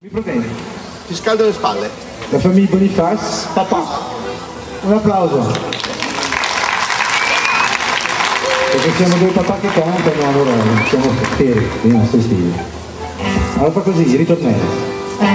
Mi proteggi. Ti scaldo le spalle. La famiglia Boniface. Papà. Un applauso. Perché siamo due papà che cantano, allora siamo fieri dei nostri stili. Allora fa così, ritornello.